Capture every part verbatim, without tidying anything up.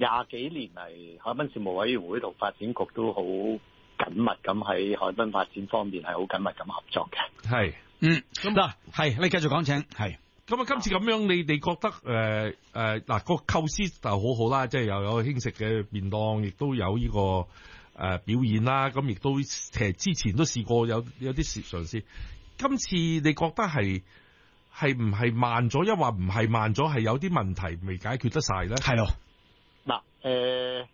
廿幾年嚟，海濱事務委員會同發展局都好緊密咁喺海濱發展方面係好緊密咁合作嘅。 係， 嗯，咁嗱，係你繼續講請，係。 咁啊，今次咁樣，你哋覺得誒誒嗱個構思就好好啦，即係又有輕食嘅便當，亦都有呢、這個誒、呃、表演啦。咁亦都其實之前都試過有有啲嘗試。今次你覺得係係唔係慢咗，抑或唔係慢咗，係有啲問題未解決得晒咧？ 係咯， 嗱，誒。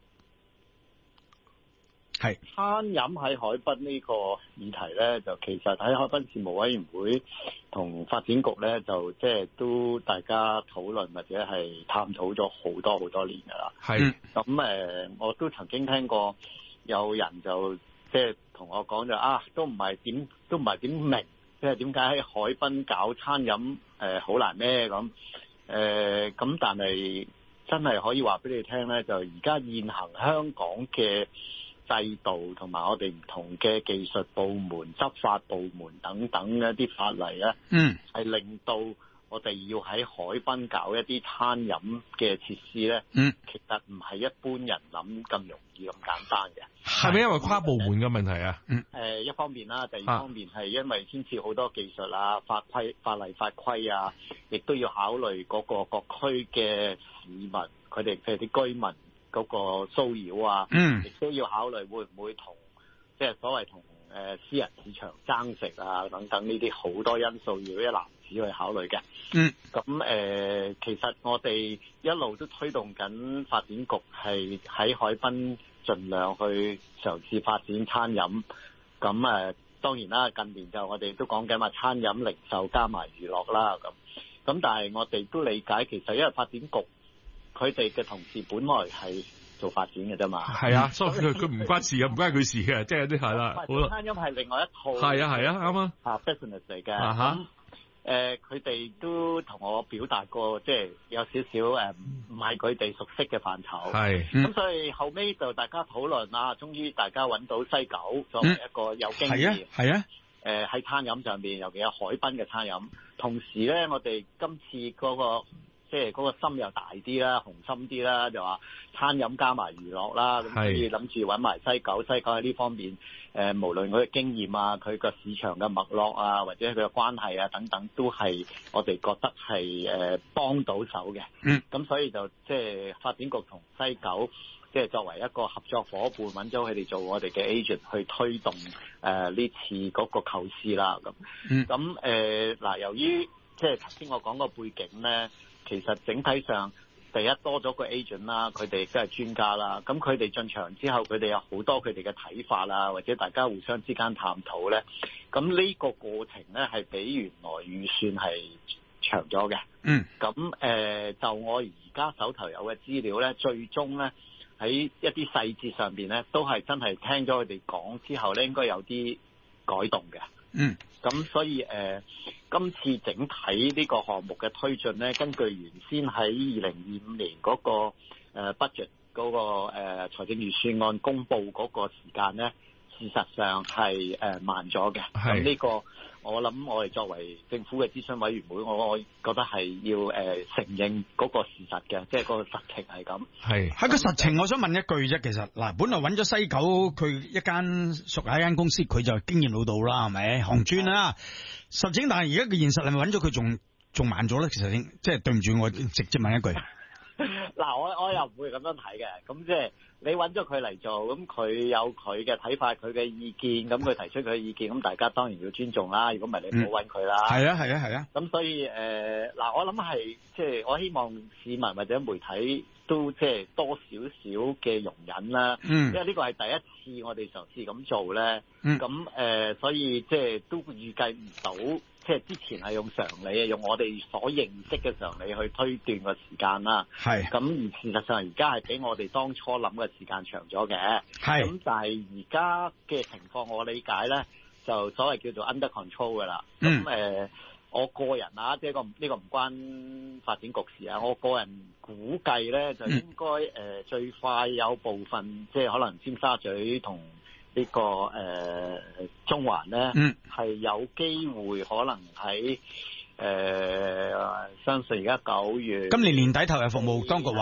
係餐飲喺海濱呢個議題呢，就其實喺海濱事務委員會同發展局呢，就即係都大家討論或者係探討咗好多好多年噶啦。 係咁誒，我都曾經聽過有人就即係同我講就啊，都唔係點都唔係點明，即係點解喺海濱搞餐飲誒好難咩咁誒？咁但係真係可以話俾你聽呢，就而家現行香港嘅制度同埋我哋唔同嘅技術部門、執法部門等等一啲法例咧，嗯，係令到我哋要喺海濱搞一啲餐飲嘅設施咧，嗯，其實唔係一般人諗咁容易咁簡單嘅。 係咪因為跨部門嘅問題啊？ 嗯，誒，一方面啦，第二方面係因為牽涉好多技術啊、法規、法例、法規啊，亦都要考慮嗰個各區嘅市民，佢哋譬如啲居民嗰個騷擾啊，嗯，亦都要考慮會唔會同即係所謂同誒私人市場爭食啊等等呢啲好多因素要一籃子去考慮嘅。嗯，咁誒、呃，其實我哋一路都推動緊發展局係喺海濱盡量去嘗試發展餐飲。咁誒、呃，當然啦，近年就我哋都講緊話餐飲零售加埋娛樂啦。咁咁，但係我哋都理解，其實因為發展局佢哋嘅同事本來係做發展嘅啫嘛， 係啊，所以佢佢唔關事嘅，唔關佢事嘅，即係啲係啦。好啦， 餐飲係另外一套， 係啊係啊，啱啊， 啊 business 嚟嘅。 啊哈， 誒佢哋都同我表達過，即係有少少誒唔係佢哋熟悉嘅範疇。係，咁、嗯、所以後尾就大家討論啦，終於大家揾到西九作為一個有經驗，係、嗯、啊，誒喺、啊、餐飲上邊，尤其有海濱嘅餐飲。同時咧，我哋今次嗰、那個即係嗰個心又大啲啦，雄心啲啦，就話餐飲加埋娛樂啦，咁所以諗住揾埋西九，西九喺呢方面，誒、呃、無論佢嘅經驗啊，佢個市場嘅脈絡啊，或者佢嘅關係啊等等，都係我哋覺得係誒幫到手嘅。嗯，咁所以就即係發展局同西九，即係作為一個合作伙伴，揾咗佢哋做我哋嘅 agent 去推動誒呢、呃、次嗰個構思啦。咁，嗯，咁誒嗱，由於即係頭先我講個背景咧。其實整體上，第一多咗個 agent 啦，佢哋都係專家啦。咁佢哋進場之後，佢哋有好多佢哋嘅睇法啦，或者大家互相之間探討咧。咁呢個過程咧係比原來預算係長咗嘅。嗯。咁誒、呃，就我而家手頭有嘅資料咧，最終咧喺一啲細節上邊咧，都係真係聽咗佢哋講之後咧，應該有啲改動嘅。嗯，咁所以誒、呃，今次整體呢個項目嘅推進咧，根據原先喺二零二五年嗰、那個誒、呃、budget 嗰、那個誒財、呃、政預算案公布嗰個時間咧，事實上係誒、呃、慢咗嘅。咁呢、這個我諗我哋作為政府嘅諮詢委員會，我我覺得係要誒、呃、承認嗰個事實嘅，即係嗰個實情係咁。係喺個實情，我想問一句啫。其實嗱，本來揾咗西九佢一間屬下一間公司，佢就經驗老道啦，係咪？行專啦。實情，但係而家嘅現實係咪揾咗佢仲仲慢咗咧？其實即係對唔住，我直接問一句。 嗱，我我又唔會咁樣睇嘅。咁即係你揾咗佢嚟做，咁佢有佢嘅睇法，佢嘅意見，咁佢提出佢嘅意見，咁大家當然要尊重啦。如果唔係，你唔好揾佢啦。係啊，係啊，係啊。咁所以誒，嗱、呃，我諗係即係我希望市民或者媒體都即係多少少嘅容忍啦。嗯。因為呢個係第一次我哋嘗試咁做咧。嗯。咁誒、呃，所以即係都預計唔到。即係之前係用常理，用我哋所認識嘅常理去推斷個時間啦。係。咁而事實上而家係比我哋當初諗嘅時間長咗嘅。係。咁但係而家嘅情況，我理解咧，就所謂叫做 under control 㗎啦。咁、嗯、誒、呃，我個人啊，即係個呢個唔關發展局事啊。我個人估計咧，就應該誒、嗯呃、最快有部分，即係可能尖沙咀同。呢、這個誒、呃、中環咧，係、嗯、有機會可能喺誒、呃、相信而家九月， 今年年底投入服務，當局話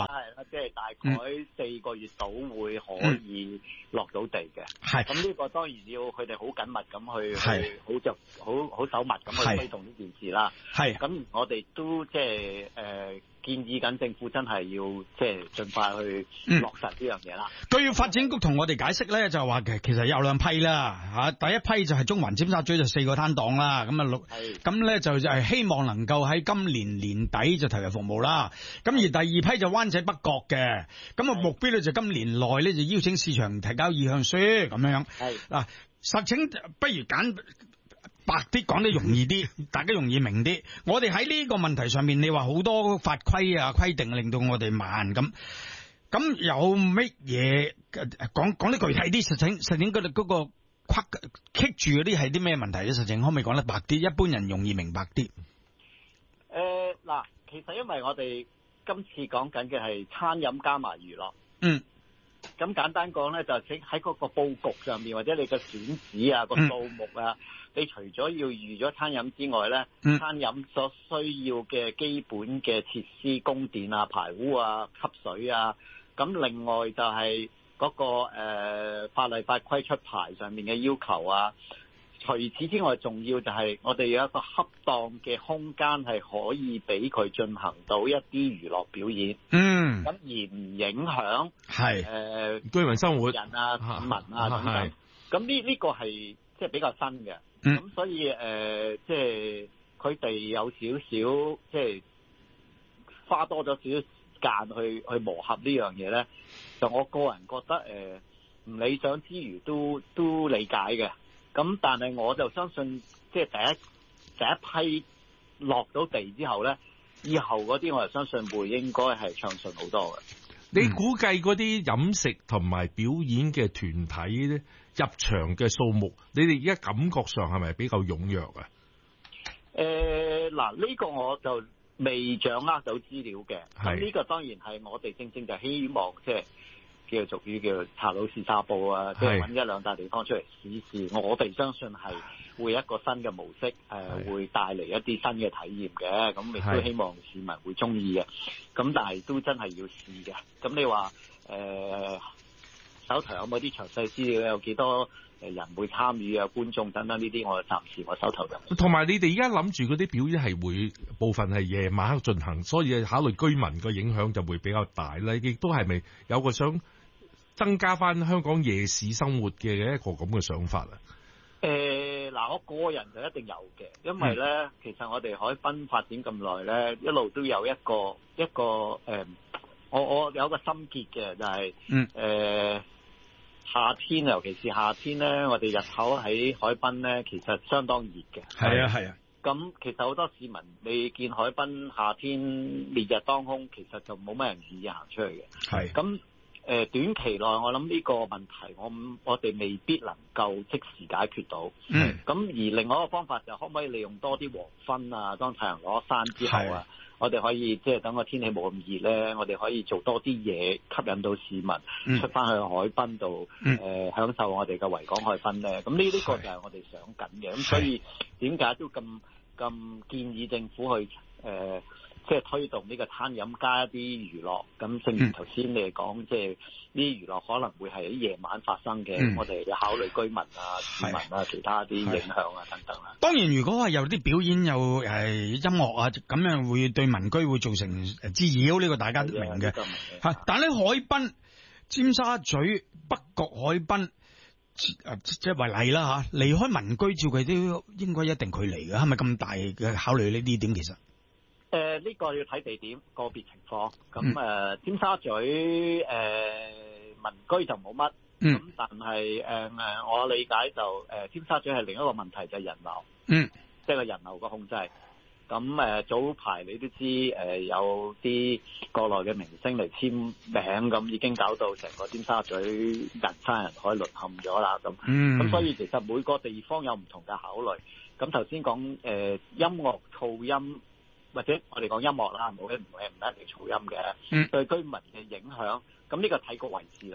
即係大概四個月到會可以落到地嘅。 係、嗯。 咁呢個當然要佢哋好緊密咁去，去好就好好守密咁去推動呢件事啦。係。咁我哋都即係誒建議緊政府真係要即係盡快去落實呢樣嘢啦。 據、嗯、發展局同我哋解釋咧，就話其其實有兩批啦嚇，第一批就係中環尖沙咀就四個攤檔啦，咁啊六，咁咧就係希望能夠喺今年年底就投入服務啦。咁而第二批就灣仔北角嘅，咁啊目標咧就今年內咧就邀請市場提交意向書咁樣。係嗱，實情不如揀白啲講得容易啲，大家容易明啲。我哋喺呢個問題上面，你話好多法規啊規定令到我哋慢咁，咁有乜嘢講講得具體啲？實情實情嗰嗰個框棘住嗰啲係啲咩問題咧？實情可唔可以講得白啲？一般人容易明白啲。 誒，嗱，其實因為我哋今次講緊嘅係餐飲加埋娛樂。嗯。咁簡單講咧，就喺喺嗰個佈局上面，或者你嘅選址啊、個數目啊。嗯，你除咗要預咗餐飲之外咧，嗯、餐飲所需要嘅基本嘅設施、供電啊、排污啊、吸水啊，咁另外就係嗰、那個誒、呃、法例法規出牌上面嘅要求啊。除此之外，仲要就係我哋有一個恰當嘅空間，係可以俾佢進行到一啲娛樂表演。嗯，咁而唔影響係誒、呃、 居民生活、 人啊、市民啊等等。咁呢呢個係即係比較新嘅。咁、嗯、所以誒、呃，即係佢哋有少少，即係花多咗少少時間去去磨合呢樣嘢咧。就我個人覺得誒，唔、呃、理想之餘都都理解嘅。咁但係我就相信，即係第一第一批落到地之後咧，以後嗰啲我就相信會應該係暢順好多嘅。 你估計嗰啲飲食同埋表演嘅團體咧，入場嘅數目，你哋而家感覺上係咪比較踴躍啊？ 誒，嗱，呢個我就未掌握到資料嘅。咁呢個當然係我哋正正就希望即係。叫做俗語叫做查老士沙布啊，即係揾一兩笪地方出嚟試試。我哋相信係會一個新嘅模式，誒、呃、會帶嚟一啲新嘅體驗嘅。咁亦都希望市民會中意嘅。咁但係都真係要試嘅。咁你話誒、呃、手頭有冇啲詳細資料？有幾多誒人會參與啊？觀眾等等呢啲，我暫時我手頭有。 同埋你哋而家諗住嗰啲表演係會部分係夜晚黑進行，所以考慮居民個影響就會比較大啦。亦都係咪有個想增加翻香港夜市生活嘅一個咁嘅想法啊？ 誒、呃，嗱，我個人就一定有嘅，因為咧、嗯，其實我哋海濱發展咁耐咧，一路都有一個一個誒、呃，我我有一個心結嘅，就係、是，嗯，誒、呃，夏天尤其是夏天咧，我哋日頭喺海濱咧，其實相當熱嘅。 係啊，係啊。 咁其實好多市民，你見海濱夏天烈日當空，其實就冇乜人願意行出去嘅。係。咁誒短期內，我諗呢個問題，我我哋未必能夠即時解決到。嗯。咁而另外一個方法就可唔可以利用多啲黃昏啊，當太陽落山之後啊，我哋可以即係等個天氣冇咁熱咧，我哋可以做多啲嘢吸引到市民出翻去海濱度，誒、嗯呃、享受我哋嘅維港海濱咧。咁呢呢個就係我哋想緊嘅。咁所以點解都咁咁建議政府去誒？呃即係推動呢個餐飲加一啲娛樂，咁正如頭先你講，即係呢啲娛樂可能會係喺夜晚發生嘅、嗯，我哋要考慮居民啊、市民啊、其他啲影響啊等等啦。 當然，如果係有啲表演有誒音樂啊，咁樣會對民居會造成滋擾，呢、這個大家都明嘅。嚇，但係咧海濱、尖沙咀、北角海濱，誒即係為例啦嚇，離開民居照計都應該一定距離嘅，係咪咁大嘅考慮呢啲點其實？ 誒、呃、呢、這個要睇地點個別情況，咁誒、呃、尖沙咀誒、呃、民居就冇乜，咁、嗯、但係誒誒我理解就誒、呃、尖沙咀係另一個問題就係、是、人流，嗯，即係個人流嘅控制。咁誒、呃、早排你都知誒、呃、有啲國內嘅明星嚟簽名，咁已經搞到成個尖沙咀人山人海淪陷咗啦，咁，咁、嗯、所以其實每個地方有唔同嘅考慮。咁頭先講誒音樂噪音。或者我哋講音樂啦，冇嘅唔係唔一定嘈音嘅、嗯，對居民嘅影響，咁呢個睇個位置啦。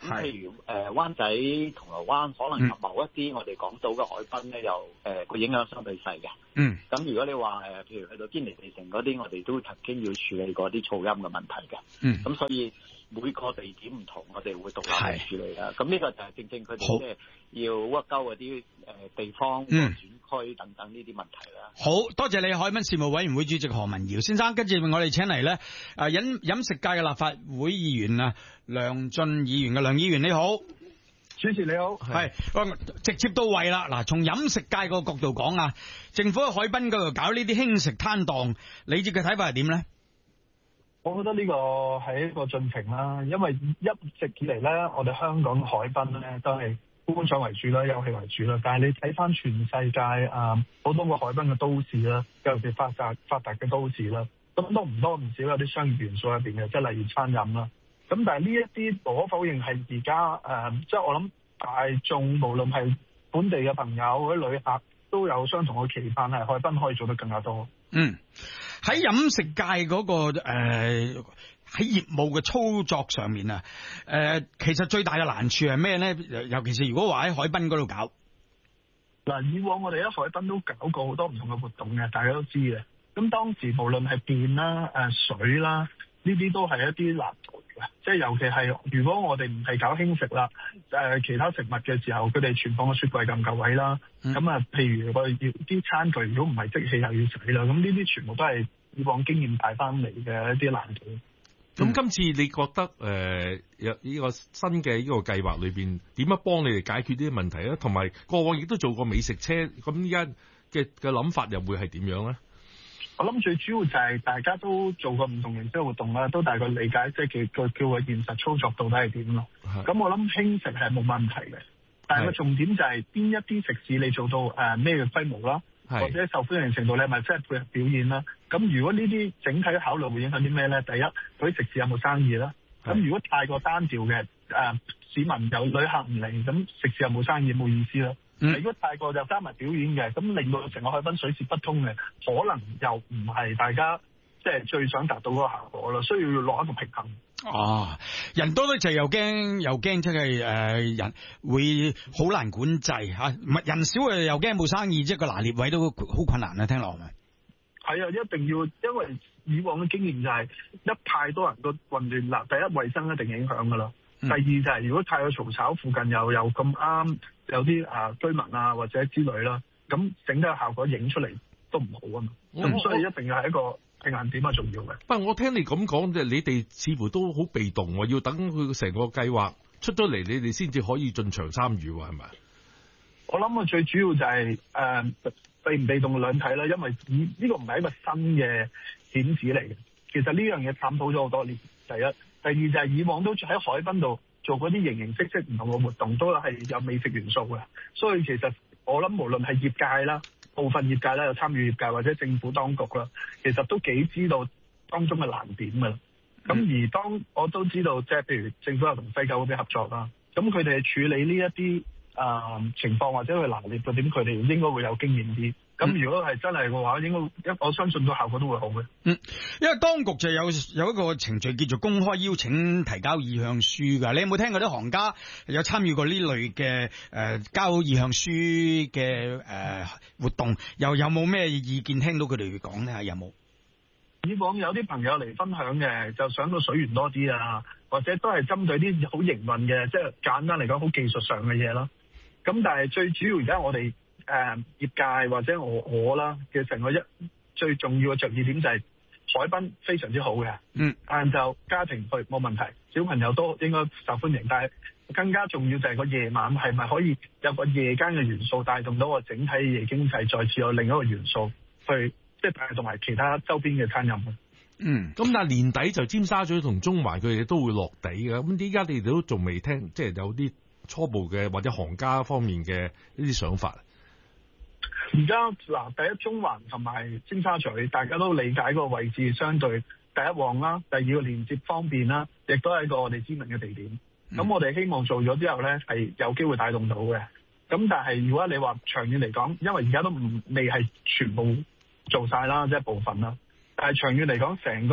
咁譬如誒、呃、灣仔、銅鑼灣，可能有某一啲我哋港島嘅海濱咧，又誒個影響相對細嘅。 嗯。 咁如果你話誒，譬如去到堅尼地城嗰啲，我哋都曾經要處理過啲噪音嘅問題嘅。 嗯。 咁所以每個地點唔同，我哋會獨立去處理啦。咁呢個就係正正佢哋即係要屈鳩嗰啲誒地方、轉區等等呢啲問題啦。 好多謝你，海濱事務委員會主席何文堯先生。跟住我哋請嚟咧，誒飲飲食界嘅立法會議員啊，梁進議員嘅梁議員你好。 主持你好， 係直接到位啦。嗱，從飲食界個角度講啊，政府喺海濱嗰度搞呢啲輕食攤檔，你哋嘅睇法係點咧？ 我覺得呢個係一個進程啦，因為一直以嚟咧，我哋香港海濱咧都係觀賞為主啦，休憩為主啦。但係你睇翻全世界啊，好多個海濱嘅都市啦，尤其是發達發達嘅都市啦，咁都唔多唔少有啲商業元素入邊嘅，即係例如餐飲啦。咁但係呢一啲無可否認係而家誒，即係我諗大眾無論係本地嘅朋友或者旅客都有相同嘅期盼，係海濱可以做得更加多。 嗯，喺飲食界嗰、那個誒喺、呃、業務嘅操作上面啊，誒、呃、其實最大嘅難處係咩咧？尤其是如果話喺海濱嗰度搞， 嗱，以往我哋喺海濱都搞過好多唔同嘅活動嘅，大家都知嘅。咁當時無論係電啦、誒水啦，呢啲都係一啲難度嘅，即係尤其係如果我哋唔係搞輕食啦，誒、呃、其他食物嘅時候，佢哋存放嘅雪櫃夠唔夠位啦？咁、嗯、啊，譬如我哋要啲餐具，如果唔係即棄又要洗啦，咁呢啲全部都係以往經驗帶翻嚟嘅一啲難度。 咁、嗯、今次你覺得誒有呢個新嘅呢個計劃裏邊點樣幫你哋解決呢啲問題咧？同埋過往亦都做過美食車，咁依家嘅嘅諗法又會係點樣咧？ 我諗最主要就係大家都做過唔同形式嘅活動啦，都大概理解即係叫叫佢現實操作到底係點咯。咁我諗輕食係冇問題嘅，但係個重點就係邊一啲食肆你做到誒咩嘅規模啦，或者受歡迎程度你係咪真係配合表現啦？咁如果呢啲整體考慮會影響啲咩咧？第一，佢啲食肆有冇生意啦？咁如果太過單調嘅誒、呃、市民有旅客唔嚟，咁食肆有冇生意冇意思啦。嗯、如果太過就加埋表演嘅，咁令到成個海濱水泄不通嘅，可能又唔係大家即係最想達到嗰個效果咯，需要要落一個平衡。 哦，人多咧就又驚又驚，即係誒人會好難管制吓，唔係人少誒又驚冇生意，即係個拿捏位都好困難啊！聽落係咪？係啊，一定要，因為以往嘅經驗就係一太多人個混亂啦，第一衛生一定影響噶啦。第二就係如果太過嘈吵，附近又有咁啱有啲啊居民啊或者之類啦，咁整體嘅效果影出嚟都唔好啊嘛。咁、嗯、所以一定要係一個平衡點啊，重要嘅。不過我聽你咁講，即係你哋似乎都好被動，要等佢成個計劃出咗嚟，你哋先至可以進場參與，係咪？ 我諗啊，最主要就係誒被唔被動兩睇啦，因為呢、這個唔係一個新嘅點子嚟嘅。其實呢樣嘢探討咗好多年。第一。第二就係以往都喺海濱度做嗰啲形形色色唔同嘅活動，都係有美食元素嘅。所以其實我諗無論係業界啦，部分業界啦有參與業界或者政府當局啦，其實都幾知道當中嘅難點㗎啦。咁、嗯、而當我都知道，即係譬如政府又同西九嗰邊合作啦，咁佢哋處理呢一啲誒情況或者去拿捏嘅點，佢哋應該會有經驗啲。咁、嗯、如果係真係嘅話，應該一我相信個效果都會好嘅。 嗯，因為當局就有有一個程序叫做公開邀請提交意向書㗎。你有冇聽過啲行家有參與過呢類嘅誒、呃、交意向書嘅誒、呃、活動？又有冇咩意見聽到佢哋講咧？有冇？ 以往有啲朋友嚟分享嘅，就想到水源多啲啊，或者都係針對啲好營運嘅，即係簡單嚟講好技術上嘅嘢咯。咁但係最主要而家我哋。誒、呃，業界或者我我啦嘅成個一最重要嘅着意點就係海濱非常之好嘅，嗯，晏晝家庭去冇問題，小朋友都應該受歡迎，但係更加重要就係個夜晚係咪可以有個夜間嘅元素帶動到個整體夜經濟，再次有另一個元素去即係帶動埋其他周邊嘅餐飲。 嗯，咁但係年底就尖沙咀同中環佢哋都會落地嘅，咁依家你哋都仲未聽，即係有啲初步嘅或者行家方面嘅呢啲想法。 而家嗱，第一中環同埋尖沙咀，大家都理解個位置相對第一旺啦，第二個連接方便啦，亦都係一個我哋知名嘅地點。咁、嗯、我哋希望做咗之後咧，係有機會帶動到嘅。咁但係如果你話長遠嚟講，因為而家都唔未係全部做晒啦，即係部分啦。但係長遠嚟講，成個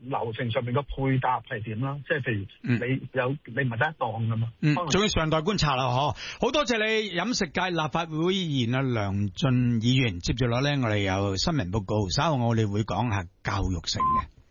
流程上面嘅配搭係點啦？即係譬如你有、嗯、你唔係得一檔噶嘛？ 嗯，仲要上代觀察啦，嗬！好多謝你飲食界立法會議員啊梁進議員，接住落咧，我哋有新聞報告，稍後我哋會講下教育城嘅。